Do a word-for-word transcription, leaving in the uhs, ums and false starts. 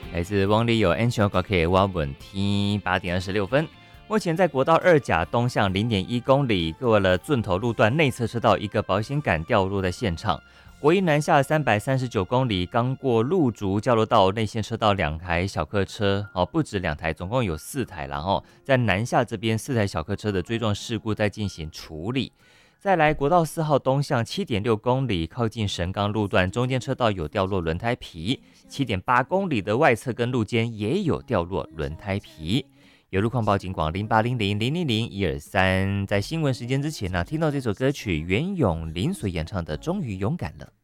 来自汪里有 N 小高 K 挖稳 T 八点二十六分。目前在国道二甲东向零点一公里，过了圳头路段内侧车道一个保险杆掉落的现场。国一南下三百三十九公里，刚过路竹交流道内线车道两台小客车，哦，不止两台，总共有四台了哦。在南下这边四台小客车的追撞事故在进行处理。再来国道四号东向七点六公里，靠近神冈路段，中间车道有掉落轮胎皮，七点八公里的外侧跟路肩也有掉落轮胎皮。有路况报警广零八零零零零零一二三。在新闻时间之前呢、啊，听到这首歌曲袁咏琳所演唱的《终于勇敢了》。